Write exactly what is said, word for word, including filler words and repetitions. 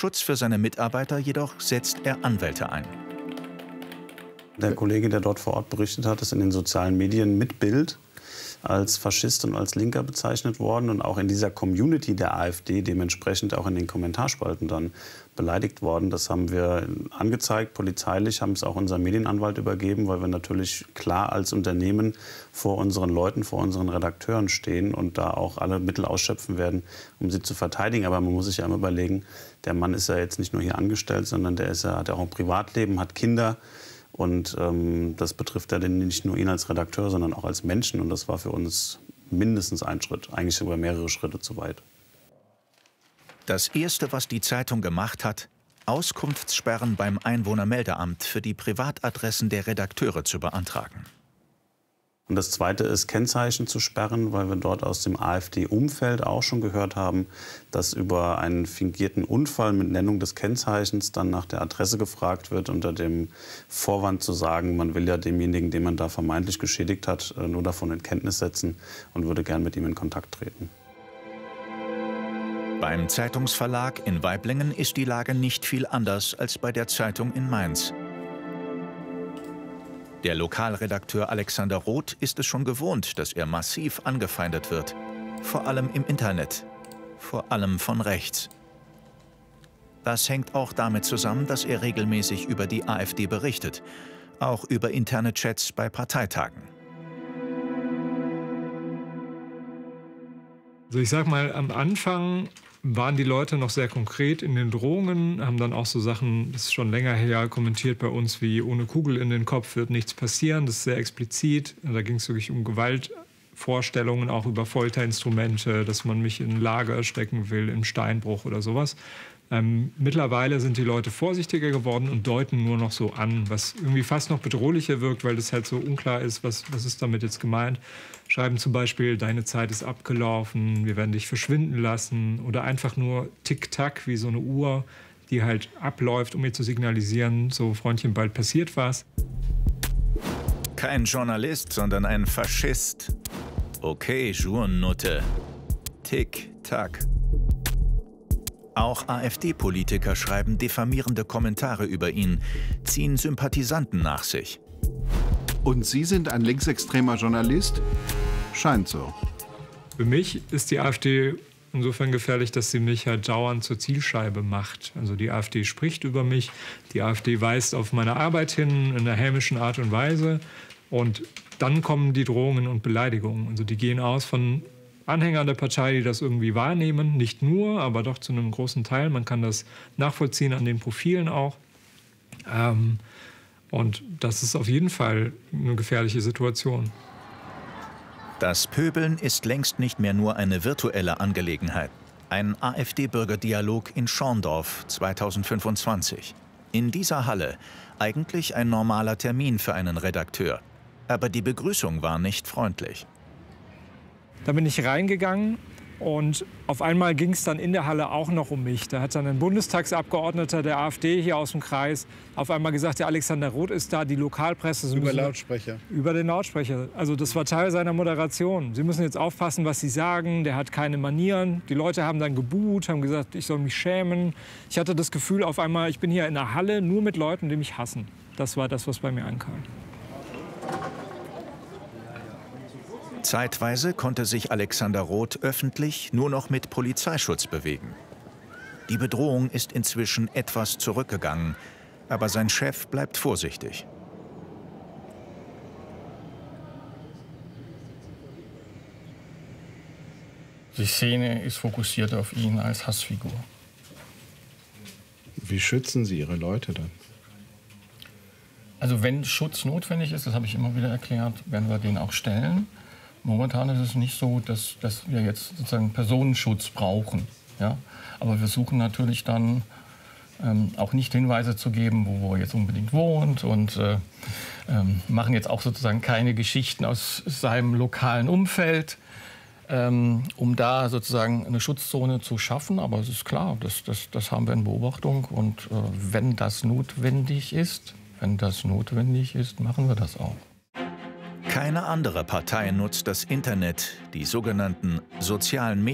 Schutz für seine Mitarbeiter jedoch setzt er Anwälte ein. Der Kollege, der dort vor Ort berichtet hat, ist in den sozialen Medien mit Bild als Faschist und als Linker bezeichnet worden und auch in dieser Community der AfD dementsprechend auch in den Kommentarspalten dann beleidigt worden. Das haben wir angezeigt, polizeilich, haben es auch unserem Medienanwalt übergeben, weil wir natürlich klar als Unternehmen vor unseren Leuten, vor unseren Redakteuren stehen und da auch alle Mittel ausschöpfen werden, um sie zu verteidigen. Aber man muss sich ja immer überlegen, der Mann ist ja jetzt nicht nur hier angestellt, sondern der ist ja, hat ja auch ein Privatleben, hat Kinder. Und ähm, das betrifft ja nicht nur ihn als Redakteur, sondern auch als Menschen. Und das war für uns mindestens ein Schritt, eigentlich sogar mehrere Schritte zu weit. Das Erste, was die Zeitung gemacht hat, Auskunftssperren beim Einwohnermeldeamt für die Privatadressen der Redakteure zu beantragen. Und das Zweite ist, Kennzeichen zu sperren, weil wir dort aus dem AfD-Umfeld auch schon gehört haben, dass über einen fingierten Unfall mit Nennung des Kennzeichens dann nach der Adresse gefragt wird, unter dem Vorwand zu sagen, man will ja demjenigen, den man da vermeintlich geschädigt hat, nur davon in Kenntnis setzen und würde gern mit ihm in Kontakt treten. Beim Zeitungsverlag in Waiblingen ist die Lage nicht viel anders als bei der Zeitung in Mainz. Der Lokalredakteur Alexander Roth ist es schon gewohnt, dass er massiv angefeindet wird. Vor allem im Internet. Vor allem von rechts. Das hängt auch damit zusammen, dass er regelmäßig über die AfD berichtet. Auch über interne Chats bei Parteitagen. Also ich sag mal, am Anfang waren die Leute noch sehr konkret in den Drohungen, haben dann auch so Sachen, das ist schon länger her, kommentiert bei uns, wie ohne Kugel in den Kopf wird nichts passieren. Das ist sehr explizit. Da ging es wirklich um Gewaltvorstellungen, auch über Folterinstrumente, dass man mich in ein Lager stecken will, im Steinbruch oder sowas. Ähm, mittlerweile sind die Leute vorsichtiger geworden und deuten nur noch so an, was irgendwie fast noch bedrohlicher wirkt, weil das halt so unklar ist, was, was ist damit jetzt gemeint. Schreiben zum Beispiel, deine Zeit ist abgelaufen, wir werden dich verschwinden lassen. Oder einfach nur Tick-Tack, wie so eine Uhr, die halt abläuft, um mir zu signalisieren, so Freundchen, bald passiert was. Kein Journalist, sondern ein Faschist. Okay, Journutte. Tick-Tack. Auch AfD-Politiker schreiben diffamierende Kommentare über ihn, ziehen Sympathisanten nach sich. Und Sie sind ein linksextremer Journalist? Scheint so. Für mich ist die AfD insofern gefährlich, dass sie mich halt dauernd zur Zielscheibe macht. Also die AfD spricht über mich, die AfD weist auf meine Arbeit hin in einer hämischen Art und Weise. Und dann kommen die Drohungen und Beleidigungen. Also die gehen aus von Anhängern der Partei, die das irgendwie wahrnehmen. Nicht nur, aber doch zu einem großen Teil. Man kann das nachvollziehen an den Profilen auch. Ähm, und das ist auf jeden Fall eine gefährliche Situation. Das Pöbeln ist längst nicht mehr nur eine virtuelle Angelegenheit. Ein AfD-Bürgerdialog in Schorndorf zweitausendfünfundzwanzig. In dieser Halle eigentlich ein normaler Termin für einen Redakteur. Aber die Begrüßung war nicht freundlich. Da bin ich reingegangen und auf einmal ging es dann in der Halle auch noch um mich. Da hat dann ein Bundestagsabgeordneter der AfD hier aus dem Kreis auf einmal gesagt, der Alexander Roth ist da, die Lokalpresse. Sie über Lautsprecher? Über den Lautsprecher. Also das war Teil seiner Moderation. Sie müssen jetzt aufpassen, was Sie sagen. Der hat keine Manieren. Die Leute haben dann gebuht, haben gesagt, ich soll mich schämen. Ich hatte das Gefühl auf einmal, ich bin hier in der Halle nur mit Leuten, die mich hassen. Das war das, was bei mir ankam. Zeitweise konnte sich Alexander Roth öffentlich nur noch mit Polizeischutz bewegen. Die Bedrohung ist inzwischen etwas zurückgegangen, aber sein Chef bleibt vorsichtig. Die Szene ist fokussiert auf ihn als Hassfigur. Wie schützen Sie Ihre Leute dann? Also wenn Schutz notwendig ist, das habe ich immer wieder erklärt, werden wir den auch stellen. Momentan ist es nicht so, dass, dass wir jetzt sozusagen Personenschutz brauchen. Ja? Aber wir suchen natürlich dann ähm, auch nicht Hinweise zu geben, wo, wo er jetzt unbedingt wohnt und äh, ähm, machen jetzt auch sozusagen keine Geschichten aus seinem lokalen Umfeld, ähm, um da sozusagen eine Schutzzone zu schaffen. Aber es ist klar, das, das, das haben wir in Beobachtung. Und äh, wenn das notwendig ist, wenn das notwendig ist, machen wir das auch. Keine andere Partei nutzt das Internet, die sogenannten sozialen Medien.